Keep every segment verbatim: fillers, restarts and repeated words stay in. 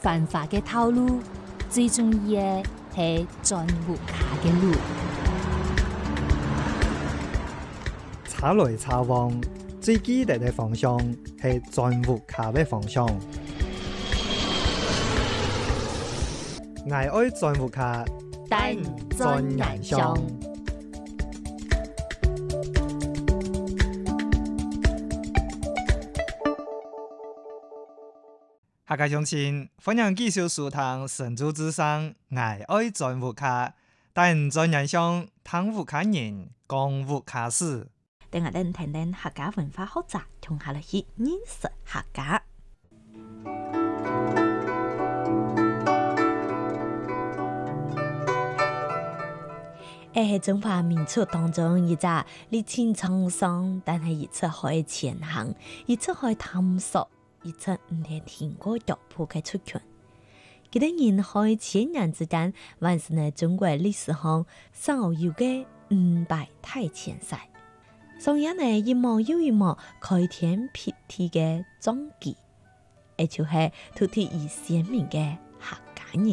繁华嘅道路，最重要嘅係鑽木卡嘅路。 查來查往，最記得嘅方向係鑽木卡嘅方向。我愛鑽木卡， 但鑽眼上。 客家鄉親，歡迎繼續收聽《神州之聲》，我愛鑽木卡，但鑽眼上，聽木卡人講木卡事。 等下等聽聽客家文化學習，同下來去認識客家。誒係中華民族當中一隻歷經滄桑，但係一直可以前行，一直可以探索，一直唔係停過腳步嘅出群。幾多年開千年之間，還是喺中國歷史上少有嘅五百大遷徙。上日呢一幕又一幕開天闢地嘅壯舉，而就係土地而鮮明嘅客家人。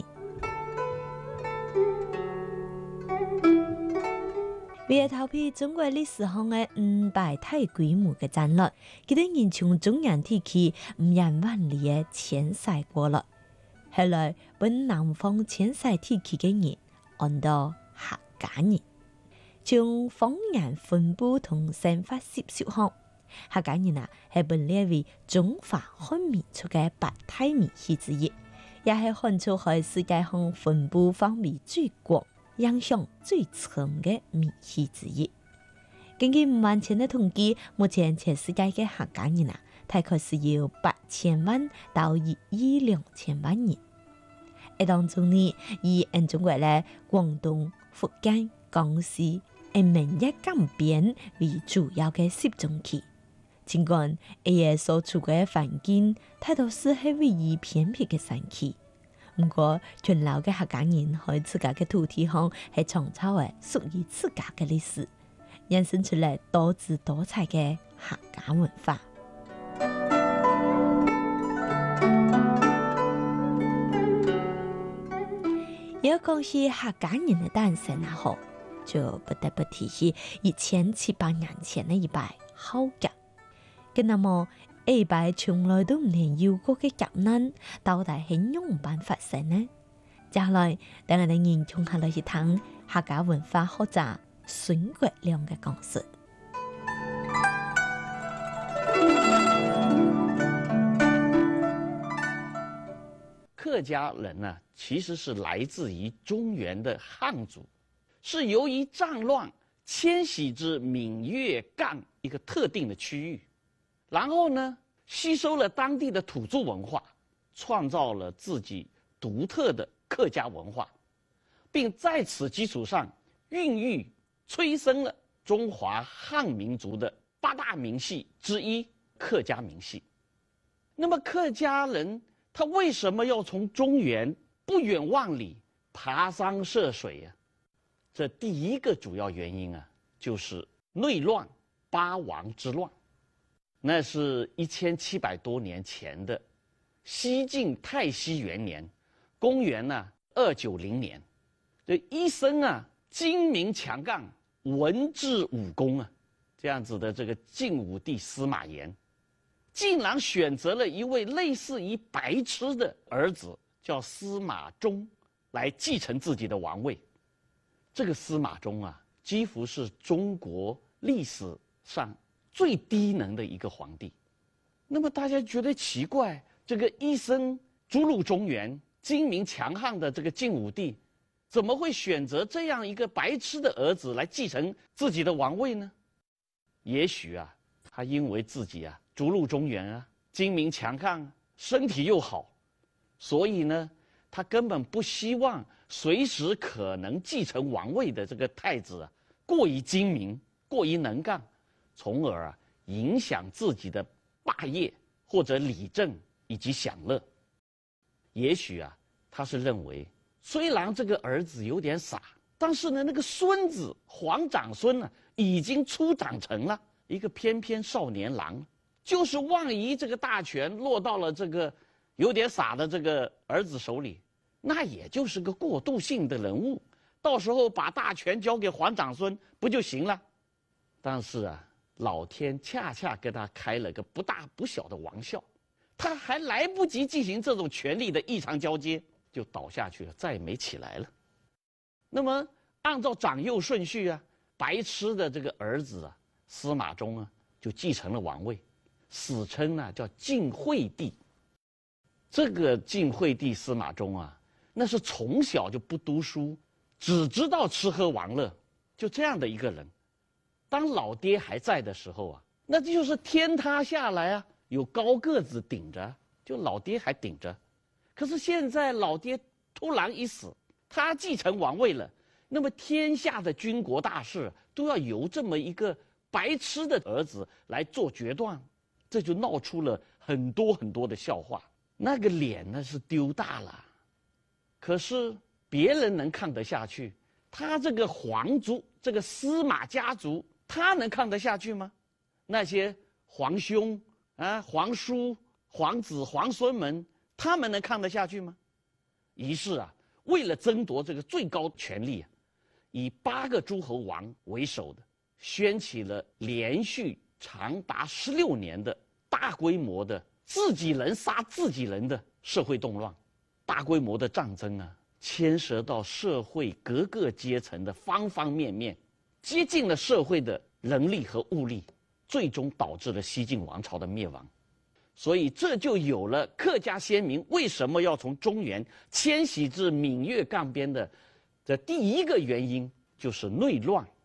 為了逃避中國歷史上嘅五百大規模嘅戰略，幾多人從中原地區五萬萬里嘅遷徙過來，後來本南方遷徙地區嘅人按到客家人。從方言分布同生活習俗上，客家人啊係被列為中華漢民族嘅八大民系之一，也係漢族喺世界上分布範圍最廣、影響最深嘅民系之一。根據唔完全嘅統計，目前全世界嘅客家人啊，大概是有八千萬到一億兩千萬人。而當中呢，以俺中國咧廣東、福建、江西、誒閩粵江邊為主要嘅集中區，儘管佢所處嘅環境大多數係位於偏僻嘅山區，不過群老嘅客家人喺自家嘅土地上係創造嘅屬於自家嘅歷史，衍生出嚟多姿多彩嘅客家文化。要講起客家人嘅誕生啊，好，就不得不提起一千七百年前嘅一擺浩劫。咁那麼，呢擺從來都唔係有過嘅劫難，到底係樣辦發生呢？接下來，等我哋研究下來去聽客家文化學者孫國亮嘅講述。 客家人呢，其實是來自於中原的漢族，是由於戰亂遷徙至閩粵贛一個特定的區域，然後呢，吸收了當地的土著文化，創造了自己獨特的客家文化，並在此基礎上孕育催生了中華漢民族的八大民系之一客家民系。那麼客家人他為什麼要從中原不遠萬里爬山涉水啊？這第一個主要原因啊，就是內亂八王之亂。那是一千七百多年前的西晉太熙元年，公元呢二九零年，這一生啊精明強幹、文治武功啊，這樣子的這個晉武帝司馬炎，竟然選擇了一位類似於白痴的兒子，叫司馬衷，來繼承自己的王位。這個司馬衷啊，幾乎是中國歷史上最低能的一個皇帝。那麼大家覺得奇怪，這個一生逐鹿中原、精明強悍的這個晉武帝，怎麼會選擇這樣一個白痴的兒子來繼承自己的王位呢？也許啊，他因為自己啊逐鹿中原啊，精明強悍，身體又好，所以呢，他根本不希望隨時可能繼承王位的這個太子啊過於精明、過於能幹，從而啊影響自己的霸業或者理政以及享樂。也許啊，他是認為，雖然這個兒子有點傻，但是呢，那個孫子皇長孫啊，已經初長成了一個翩翩少年郎，就是萬一這個大權落到了這個有点傻的这个儿子手里，那也就是个过渡性的人物，到时候把大权交给皇长孙不就行了？但是啊，老天恰恰给他开了个不大不小的玩笑，他还来不及进行这种权力的异常交接，就倒下去了，再也没起来了。那么按照长幼顺序啊，白痴的这个儿子啊，司马衷啊，就继承了王位，史称呢叫晋惠帝。这个晋惠帝司马衷啊，那是从小就不读书，只知道吃喝玩乐，就这样的一个人。当老爹还在的时候啊，那就是天塌下来啊，有高个子顶着，就老爹还顶着。可是现在老爹突然一死，他继承王位了，那么天下的军国大事都要由这么一个白痴的儿子来做决断，这就闹出了很多很多的笑话。那个脸呢是丢大了，可是别人能看得下去，他这个皇族，这个司马家族，他能看得下去吗？那些皇兄啊、皇叔、皇子、皇孙们，他们能看得下去吗？于是啊，为了争夺这个最高权力啊，以八个诸侯王为首的，掀起了连续长达十六年的大规模的自己人杀自己人的社会动乱。大规模的战争啊，牵涉到社会各个阶层的方方面面，接近了社会的人力和物力，最终导致了西晋王朝的灭亡。所以这就有了客家先民为什么要从中原迁徙至闽粤赣边的这第一个原因，就是内乱。